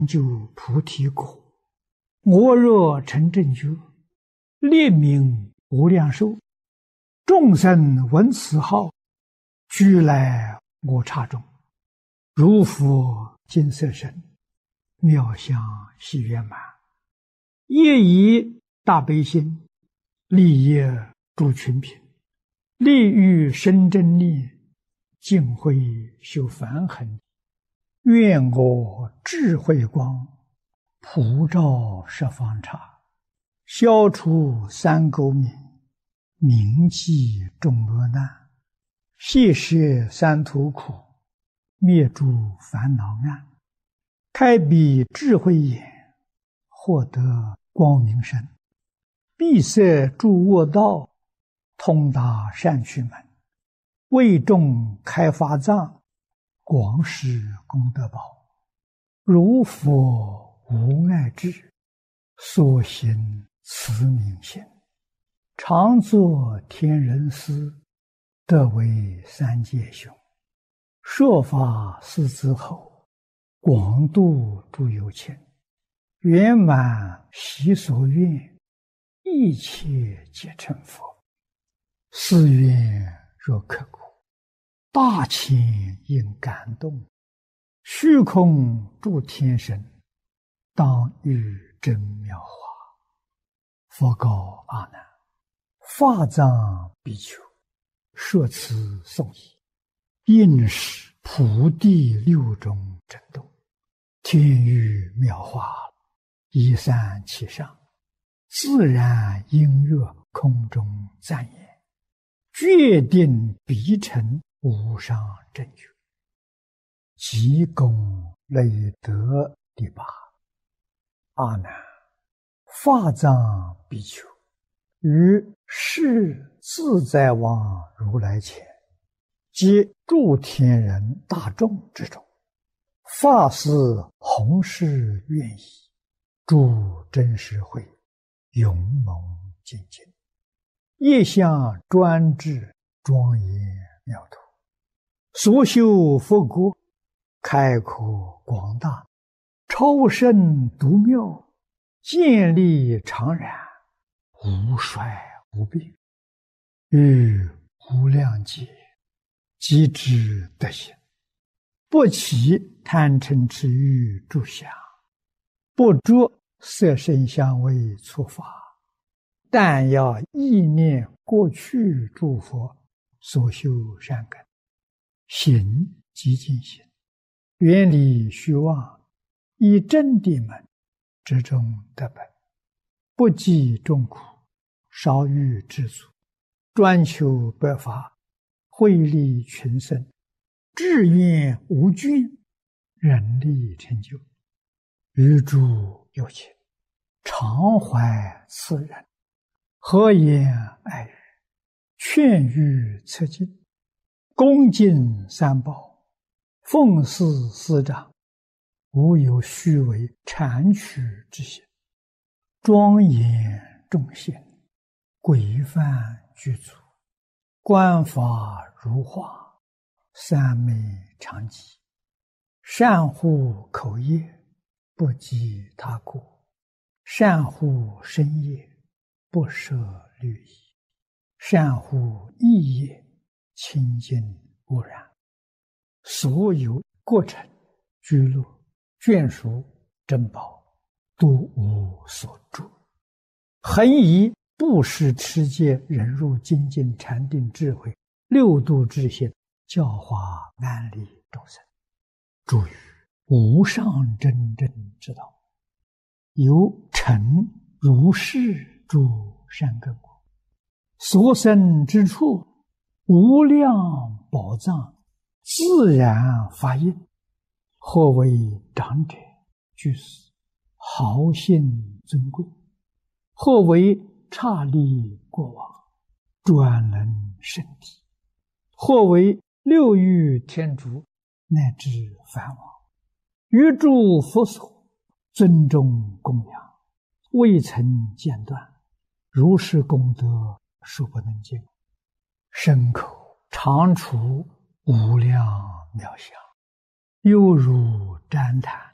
就菩提果。我若成正觉，列名无量寿，众生闻此号，俱来我刹中。如佛金色身，妙相喜圆满。业以大悲心，利业诸群品，利欲生真力，尽慧修梵行。愿我智慧光，普照十方刹，消除三垢冥，铭记众恶难，悉摄三途苦，灭诸烦恼暗，开彼智慧眼，获得光明身，闭塞诸恶道，通达善趣门，为众开发藏，广施功德宝。如佛无碍智，所行慈悯心，常作天人师，得为三界雄。说法四子后，广度诸有情，圆满习所愿，一切皆成佛。誓愿若刻骨，大千应感动，虚空诸天神，当遇真妙法。佛告阿难：法藏比丘，说此颂已，应是普地六种震动，天雨妙法，一散其上，自然音乐空中赞言，决定必成无上正觉。积功累德第八。阿难，法藏比丘于世自在王如来前，及诸天人大众之中，发誓弘誓愿意，诸真实会勇猛精进，业相专制，庄严妙土，所修佛国，开阔广大，超胜独妙，建立常然，无衰无病，于无量劫即知德行，不起贪嗔痴欲诸相，不着色声香味触法，但要意念过去诸佛所修善根，行即净行，远离虚妄，以真谛门之中得本，不计众苦，少欲知足，专求百法，惠利群生，志愿无倦，人力成就。于诸有情，常怀慈仁，和颜爱语，劝喻策进，恭敬三宝，奉事师长，无有虚伪谄曲之心，庄严众贤，规范具足，观法如画，三昧常寂，善护口业，不及他过，善护身业，不舍律仪，善护意业，清净无染。所有过程、居乐、眷属、珍宝，都无所住。恒以布施持戒忍辱精进禅定智慧六度之心，教化安利众生，助于无上真正之道，有成如是诸善根果，所生之处，无量宝藏，自然发应，或为长者居士，豪信尊贵，或为刹利国王，专能圣体，或为六欲天竺，乃至梵王，于诸佛所尊重供养，未曾间断，如是功德数不能尽，身口常处无量妙相，犹如旃檀，